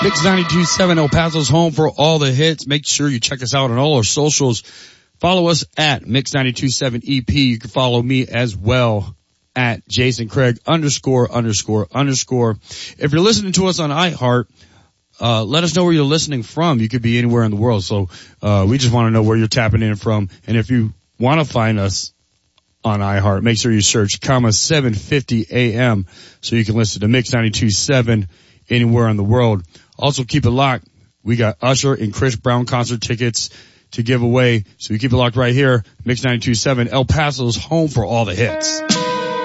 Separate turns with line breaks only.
Mix 92.7 El Paso's home for all the hits. Make sure you check us out on all our socials. Follow us at Mix 92.7 EP. You can follow me as well at Jason Craig ____. If you're listening to us on iHeart, let us know where you're listening from. You could be anywhere in the world. So, we just want to know where you're tapping in from. And if you want to find us on iHeart, make sure you search 750 AM so you can listen to Mix 92.7 anywhere in the world. Also keep it locked. We got Usher and Chris Brown concert tickets to give away. So you keep it locked right here. Mix 92.7 El Paso's home for all the hits.